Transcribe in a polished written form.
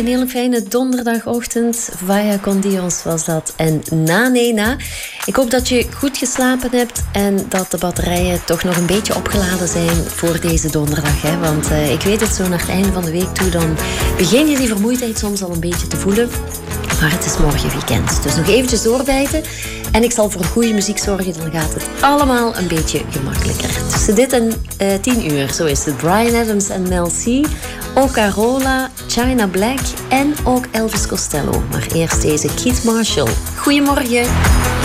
een hele fijne donderdagochtend. Vaya con Dios was dat. En na. Ik hoop dat je goed geslapen hebt en dat de batterijen toch nog een beetje opgeladen zijn voor deze donderdag. Hè? Want ik weet het, zo naar het einde van de week toe, dan begin je die vermoeidheid soms al een beetje te voelen. Maar het is morgen weekend, dus nog eventjes doorbijten. En ik zal voor goede muziek zorgen, dan gaat het allemaal een beetje gemakkelijker. Tussen dit en 10 uur, zo is het. Bryan Adams en Mel C, ook Carola, China Black en ook Elvis Costello. Maar eerst deze Keith Marshall. Goedemorgen.